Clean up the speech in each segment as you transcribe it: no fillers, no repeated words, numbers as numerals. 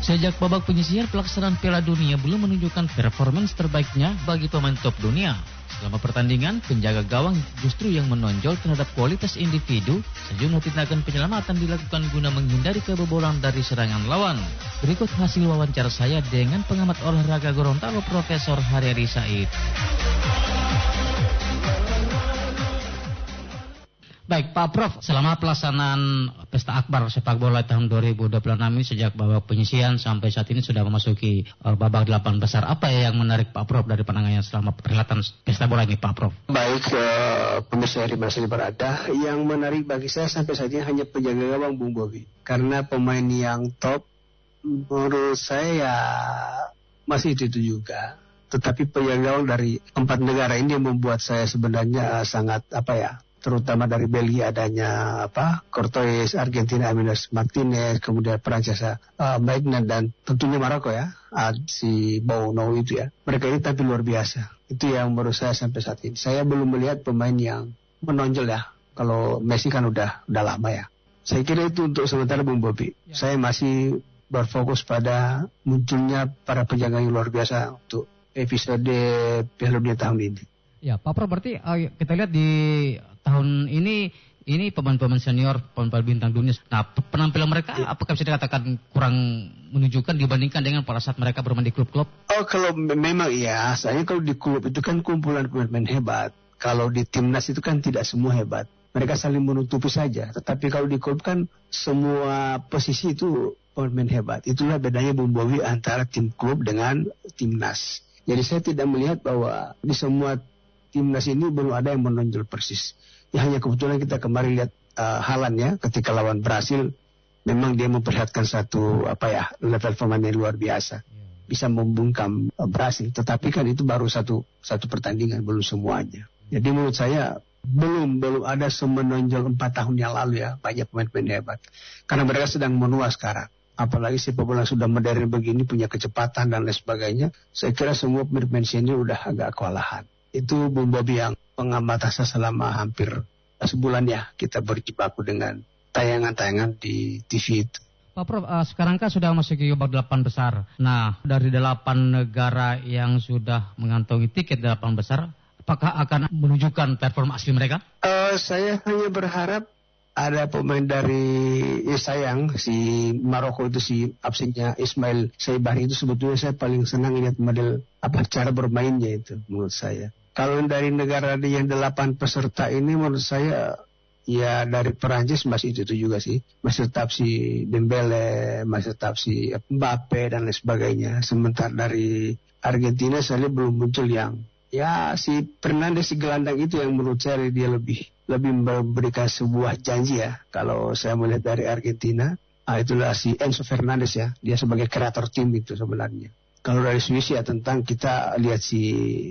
Sejak babak penyisihan pelaksanaan Piala Dunia belum menunjukkan performance terbaiknya bagi pemain top dunia. Selama pertandingan, penjaga gawang justru yang menonjol terhadap kualitas individu. Sejumlah tindakan penyelamatan dilakukan guna menghindari kebobolan dari serangan lawan. Berikut hasil wawancara saya dengan pengamat olahraga Gorontalo Profesor Haryadi Said. Baik Pak Prof, selama pelaksanaan Pesta Akbar Sepak Bola tahun 2026 ini sejak babak penyisihan sampai saat ini sudah memasuki babak 8 besar. Apa yang menarik Pak Prof dari pandangannya selama perhelatan Pesta Bola ini Pak Prof? Baik, pemirsa di mana saja berada, yang menarik bagi saya sampai saat ini hanya penjaga gawang Bung Bobi. Karena pemain yang top menurut saya masih itu juga. Tetapi penjaga gawang dari 4 negara ini yang membuat saya sebenarnya sangat terutama dari Belgia adanya Courtois, Argentina Emiliano Martinez, kemudian Prancis Maignan, dan tentunya Maroko si Bono itu ya. Mereka ini tampil luar biasa. Itu yang menurut saya sampai saat ini. Saya belum melihat pemain yang menonjol ya. Kalau Messi kan udah lama ya. Saya kira itu untuk sementara Bung Bobi. Ya. Saya masih berfokus pada munculnya para penjaga yang luar biasa untuk episode Piala Dunia tahun ini. Ya, Pak Prof, berarti kita lihat di tahun ini pemain-pemain senior, pemain bintang dunia. Nah, penampilan mereka apakah bisa dikatakan kurang menunjukkan dibandingkan dengan pada saat mereka bermain di klub-klub? Oh, kalau memang iya. Soalnya kalau di klub itu kan kumpulan pemain hebat. Kalau di timnas itu kan tidak semua hebat. Mereka saling menutupi saja. Tetapi kalau di klub kan semua posisi itu pemain hebat. Itulah bedanya Bung Bobi antara tim klub dengan timnas. Jadi saya tidak melihat bahwa di semua timnas ini belum ada yang menonjol persis. Ya hanya kebetulan kita kemarin lihat Haaland ya ketika lawan Brasil, memang dia memperlihatkan satu level pemain yang luar biasa, bisa membungkam Brasil. Tetapi kan itu baru satu pertandingan, belum semuanya. Jadi menurut saya belum ada semenonjol 4 tahun yang lalu ya, banyak pemain-pemain hebat. Karena mereka sedang menua sekarang. Apalagi sepak bola sudah modern begini, punya kecepatan dan lain sebagainya. Saya kira semua pemain senior udah agak kewalahan. Itu Bung Bobi yang pengamatan saya selama hampir sebulan ya kita berjibaku dengan tayangan-tayangan di TV itu. Pak Prof, sekarang kan sudah masuk ke babak 8 besar. Nah, dari 8 negara yang sudah mengantongi tiket 8 besar, apakah akan menunjukkan performa asli mereka? Saya hanya berharap ada pemain dari si Maroko itu, si absennya Ismail Saibari itu sebetulnya saya paling senang lihat model cara bermainnya itu menurut saya. Kalau dari negara yang 8 peserta ini menurut saya ya dari Perancis masih itu juga sih. Masih tetap si Dembele, masih tetap si Mbappe dan lain sebagainya. Sementara dari Argentina saya lihat belum muncul yang si Fernandes, si gelandang itu yang menurut saya dia lebih memberikan sebuah janji ya. Kalau saya melihat dari Argentina, itulah si Enzo Fernandes ya. Dia sebagai kreator tim itu sebenarnya. Kalau dari Swiss ya tentang kita lihat si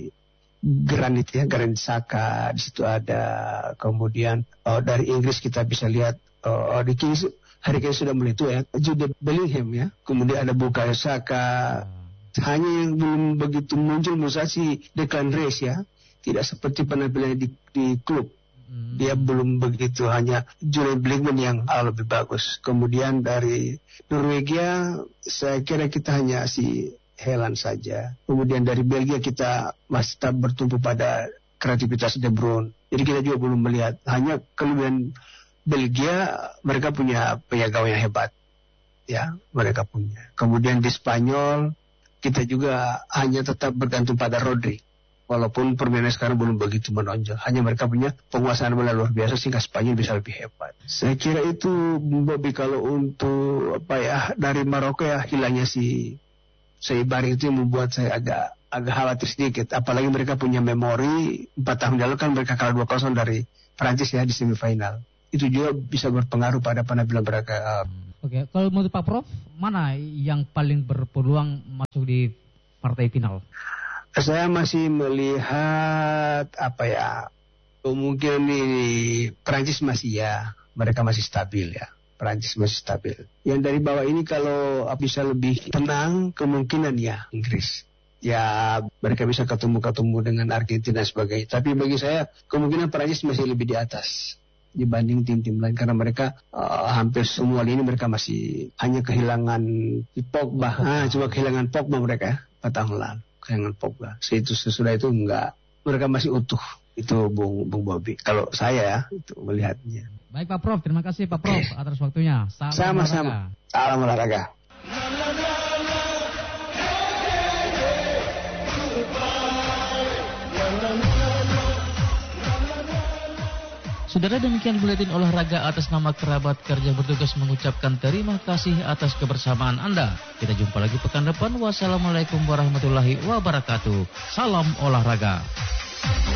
Granit Xhaka di situ ada. Kemudian dari Inggris kita bisa lihat Harry Kane sudah mulai tua ya. Jude Bellingham ya. Kemudian ada Bukayo Saka. Hanya yang belum begitu muncul menurut saya si Declan Rice ya. Tidak seperti penampilannya di klub. Dia belum begitu, hanya Julian Blinkman yang lebih bagus. Kemudian dari Norwegia saya kira kita hanya si Haaland saja. Kemudian dari Belgia kita masih tetap bertumpu pada kreativitas De Bruyne. Jadi kita juga belum melihat. Hanya kelebihan Belgia, mereka punya penjaga yang hebat. Ya, mereka punya. Kemudian di Spanyol kita juga hanya tetap bergantung pada Rodri. Walaupun permainannya sekarang belum begitu menonjol. Hanya mereka punya penguasaan bola luar biasa sehingga Spanyol bisa lebih hebat. Saya kira itu Bobby. Kalau untuk dari Maroko ya hilangnya si Saibari itu yang membuat saya agak khawatir sedikit. Apalagi mereka punya memori 4 tahun lalu kan mereka kalah 2-0 dari Prancis ya di semifinal. Itu juga bisa berpengaruh pada penampilan mereka. Oke, kalau menurut Pak Prof, mana yang paling berpeluang masuk di partai final? Saya masih melihat kemungkinan di Prancis masih mereka masih stabil ya. Prancis masih stabil. Yang dari bawah ini kalau bisa lebih tenang, kemungkinan ya Inggris. Ya mereka bisa ketemu dengan Argentina dan sebagainya. Tapi bagi saya kemungkinan Prancis masih lebih di atas. dibanding tim-tim lain karena mereka hampir semua lini mereka masih hanya kehilangan Pogba. Cuma kehilangan Pogba mereka 4 tahun lalu. Kehilangan Pogba. Sesudah itu enggak. Mereka masih utuh. Itu Bung Bobby. Kalau saya itu melihatnya. Baik Pak Prof, terima kasih Pak Prof atas waktunya. Sama-sama. Salam olahraga. Saudara, demikian buletin olahraga atas nama kerabat kerja bertugas mengucapkan terima kasih atas kebersamaan Anda. Kita jumpa lagi pekan depan. Wassalamualaikum warahmatullahi wabarakatuh. Salam olahraga.